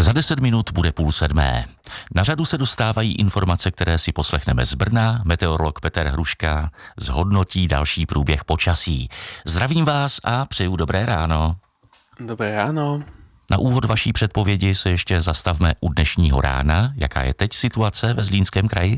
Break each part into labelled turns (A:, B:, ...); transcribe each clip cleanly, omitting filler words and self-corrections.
A: Za 10 minut bude 6:30. Na řadu se dostávají informace, které si poslechneme z Brna. Meteorolog Petr Hruška zhodnotí další průběh počasí. Zdravím vás a přeju dobré ráno.
B: Dobré ráno.
A: Na úvod vaší předpovědi se ještě zastavme u dnešního rána. Jaká je teď situace ve Zlínském kraji?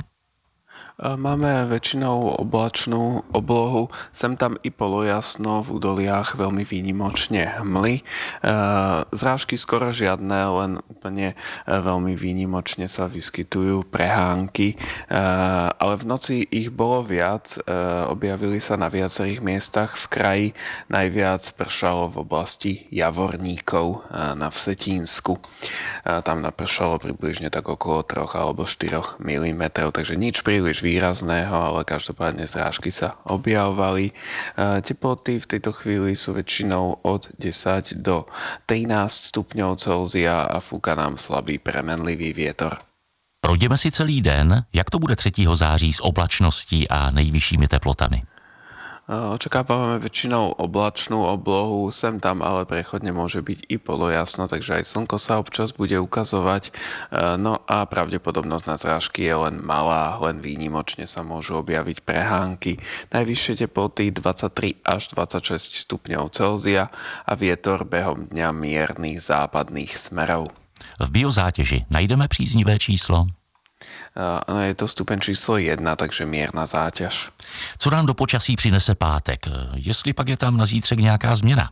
B: Máme väčšinou oblačnú oblohu, sem tam i polojasno, v údoliach veľmi výnimočne hmly. Zrážky skoro žiadne, len úplne veľmi výnimočne sa vyskytujú prehánky, ale v noci ich bolo viac, objavili sa na viacerých miestach v kraji, najviac pršalo v oblasti Javorníkov na Vsetínsku. Tam napršalo približne tak okolo 3 alebo 4 mm, takže nič príliš výrazného, ale každopádne zrážky sa objavovali. Teploty v tejto chvíli sú väčšinou od 10 do 13 stupňov Celzia a fúka nám slabý premenlivý vietor.
A: Projdeme si celý den. Jak to bude 3. září s oblačností a nejvyššími teplotami?
B: Očakávame väčšinou oblačnú oblohu, sem tam ale prechodne môže byť i polojasno, takže aj slnko sa občas bude ukazovať. No a pravdepodobnosť na zrážky je len malá, len výnimočne sa môžu objaviť prehánky. Najvyššie teploty 23 až 26 stupňov Celzia a vietor behom dňa miernych západných smerov.
A: V biozátěži najdeme příznivé číslo?
B: Ano, je to stupeň číslo 1, takže mierna záťaž.
A: Co nám do počasí přinese pátek? Jestli pak je tam na zítřek nějaká změna?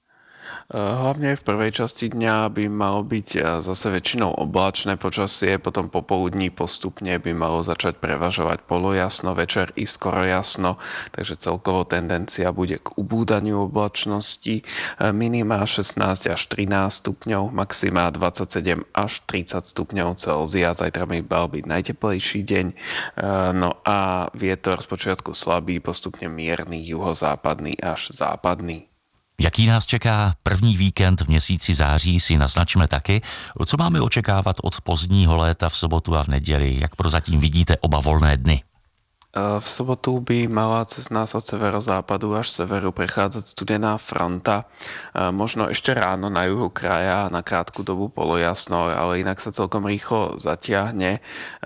B: Hlavne v prvej časti dňa by malo byť zase väčšinou oblačné počasie, potom popoludní postupne by malo začať prevažovať polojasno, večer i skoro jasno, takže celkovo tendencia bude k ubúdaniu oblačnosti. Minima 16 až 13 stupňov, maxima 27 až 30 stupňov Celzia. Zajtra by mal byť najteplejší deň. No a vietor spočiatku slabý, postupne mierny, juhozápadný až západný.
A: Jaký nás čeká první víkend v měsíci září, si naznačme taky. Co máme očekávat od pozdního léta v sobotu a v neděli? Jak prozatím vidíte oba volné dny?
B: V sobotu by mala cez nás od severozápadu až severu prechádzať studená fronta. Možno ešte ráno na juhu kraja na krátku dobu polojasno, ale inak sa celkom rýchlo zatiahne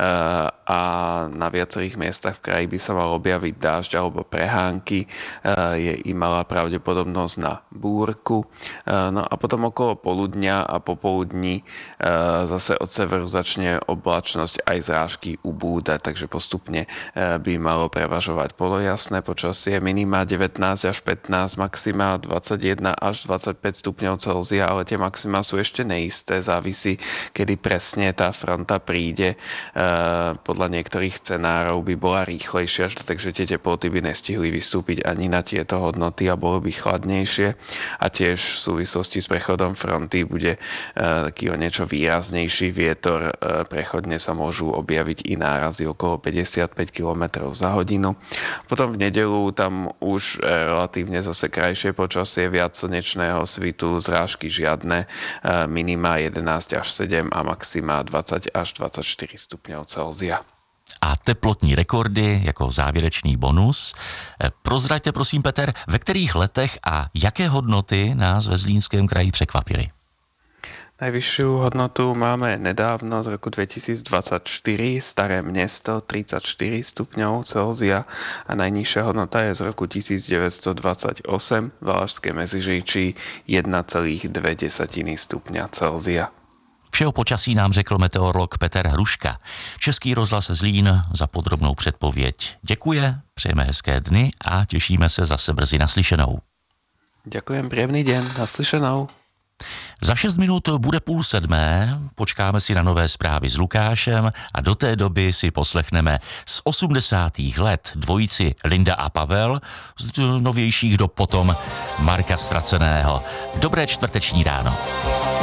B: a na viacerých miestach v kraji by sa mal objaviť dážď alebo prehánky. Je i malá pravdepodobnosť na búrku. No a potom okolo poludňa a popoludní zase od severu začne oblačnosť aj zrážky ubúdať, takže postupne by malo prevažovať polojasné počasie, minima 19 až 15, maxima 21 až 25 stupňov Celzia, ale tie maxima sú ešte neisté, závisí, kedy presne tá fronta príde. Podľa niektorých scenárov by bola rýchlejšia, takže tie teploty by nestihli vystúpiť ani na tieto hodnoty a bolo by chladnejšie. A tiež v súvislosti s prechodom fronty bude taký o niečo výraznejší vietor. Prechodne sa môžu objaviť i nárazy okolo 55 km za hodinu. Potom v nedeľu tam už relatívne zase krajšie počasie, viac slnečného svitu, zrážky žiadne, minima 11 až 7 a maxima 20 až 24 stupňov Celzia.
A: A teplotní rekordy jako závěrečný bonus. Prozraďte prosím, Petr, ve kterých letech a jaké hodnoty nás ve Zlínském kraji překvapily?
B: Najvyššiu hodnotu máme nedávno z roku 2024, Staré Město 34 stupňov Celzia a najnižšia hodnota je z roku 1928, Valašské Meziříčí 1,2 stupňa Celzia.
A: Vše o počasí nám řekl meteorolog Petr Hruška. Český rozhlas Zlín za podrobnou předpověď děkuje, přejeme hezké dny a těšíme se zase brzy naslyšenou.
B: Ďakujem, príjemný deň, naslyšenou.
A: Za 6 minut bude 6:30, počkáme si na nové zprávy s Lukášem a do té doby si poslechneme z 80. let dvojici Linda a Pavel, z novějších dob potom Marka Ztraceného. Dobré čtvrteční ráno.